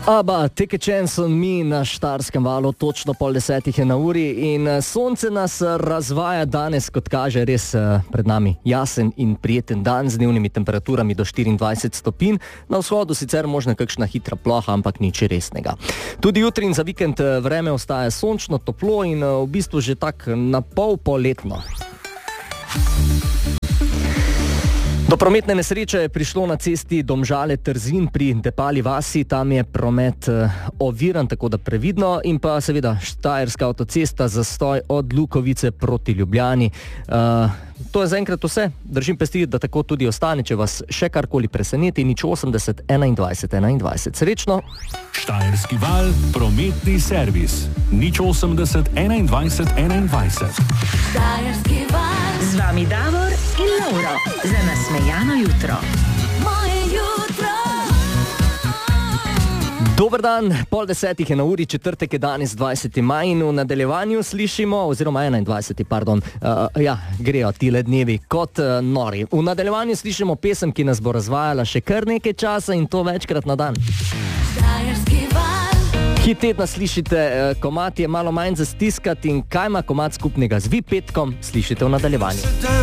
Aba, Take a Chance on Me na Štajerskem valu, točno 9:30 je na uri in sonce nas razvaja danes, kot kaže, res pred nami jasen in prijeten dan z dnevnimi temperaturami do 24 stopinj. Na vzhodu sicer možna kakšna hitra ploha, ampak nič resnega. Tudi jutri in za vikend vreme ostaja sončno, toplo in v bistvu že tak na pol poletno. Do prometne nesreče je prišlo na cesti Domžale-Trzin pri Depali vasi, tam je promet oviran, tako da previdno, in pa seveda Štajerska avtocesta, zastoj od Lukovice proti Ljubljani. To je zaenkrat vse, držim pesti, da tako tudi ostane, če vas še karkoli preseneti, 080 21 21. Srečno! Štajerski val, prometni servis, 080 21 21. Štajerski val. Z vami Davor in Lauro. Za nasmejano jutro. Moje jutro. Dober dan, 9:30 je na uri, četrtek je danes 20. maj in v nadaljevanju slišimo, oziroma 21. pardon, grejo tile dnevi kot nori. V nadaljevanju slišimo pesem, ki nas bo razvajala še kar nekaj časa in to večkrat na dan. Štajerski val. Hit tedna slišite, komad je malo manj za stiskati in kaj ima komad skupnega z Vipetkom, slišite v nadaljevanju.